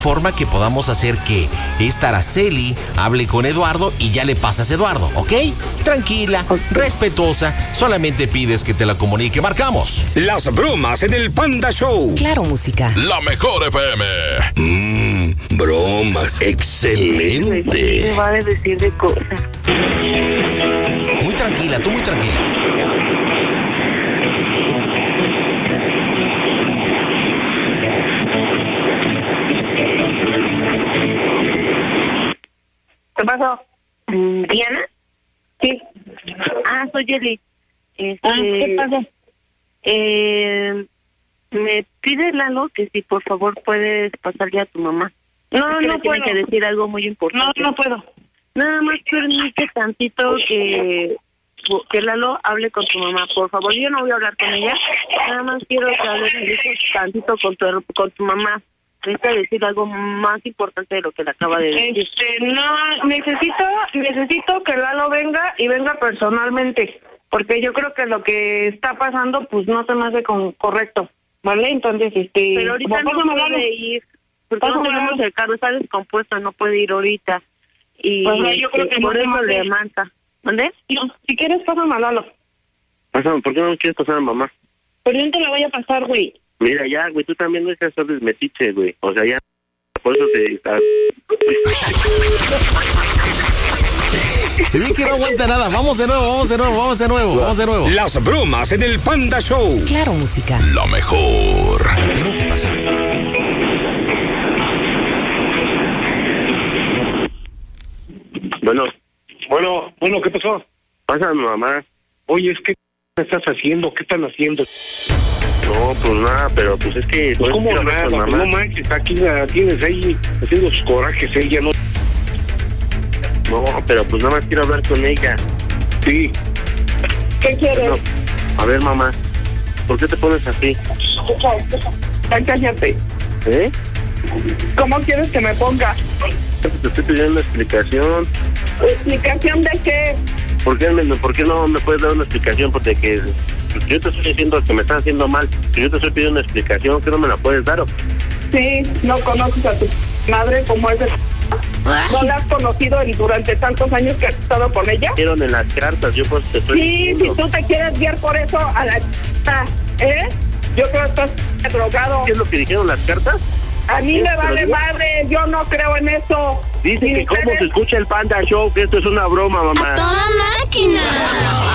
forma que podamos hacer que esta Araceli hable con Eduardo y ya le pasas a Eduardo, ¿ok? Tranquila, respetuosa, solamente pides que te la comunique. Marcamos. Las bromas en el Panda Show. Claro, música. La mejor FM. Bromas. Excelente. Me va a decir de cosas. Muy tranquila, tú muy tranquila. ¿Qué pasó? ¿Diana? Sí. Soy Yeli. ¿Qué pasó? Me pide Lalo que si por favor puedes pasarle a tu mamá. No tiene puedo. que decir algo muy importante. No puedo. Nada más permite tantito que Lalo hable con tu mamá, por favor. Yo no voy a hablar con ella. Nada más quiero que hables tantito con tu mamá. Necesita decir algo más importante de lo que le acaba de decir. No, necesito que Lalo venga y venga personalmente, porque yo creo que lo que está pasando pues no se me hace correcto, ¿vale? Entonces, pero ahorita no puede ir, porque no tenemos el carro, está descompuesto, no puede ir ahorita. Y pues yo creo que por no eso le manda. ¿Dónde? Si quieres, pásame a Lalo. Pásame, ¿por qué no quieres pasar a mamá? Pero yo no te la voy a pasar, güey. Mira, ya, güey, tú también no dejas de metiche, güey. O sea, ya, por eso te... Se ve que no aguanta nada. Vamos de nuevo. Las bromas en el Panda Show. Claro, música. La mejor. Tiene que pasar. Bueno, ¿qué pasó? Pásame, mamá. Oye, ¿qué estás haciendo? ¿Qué están haciendo? No, pues nada, pero pues es que... Pues ¿cómo quiero nada? hablar con Pues mamá. no manches, aquí la tienes ahí haciendo sus corajes, ella no... No, pero pues nada más quiero hablar con ella. Sí. ¿Qué quieres? No. A ver, mamá, ¿por qué te pones así? Cállate. ¿Eh? ¿Cómo quieres que me ponga? Te estoy pidiendo una explicación. ¿Explicación de qué? ¿Por qué no me puedes dar una explicación? Porque yo te estoy diciendo que me estás haciendo mal. Si yo te estoy pidiendo una explicación, ¿que no me la puedes dar? Sí, no conoces a tu madre como es de... ¿No la has conocido durante tantos años que has estado con ella? Vieron en las cartas, yo pues te estoy diciendo. Si tú te quieres guiar por eso a la yo creo que estás drogado. ¿Qué es lo que dijeron las cartas? A mí me vale madre, yo no creo en eso. Dice que cómo se escucha el Panda Show, que esto es una broma, mamá. ¡A toda máquina!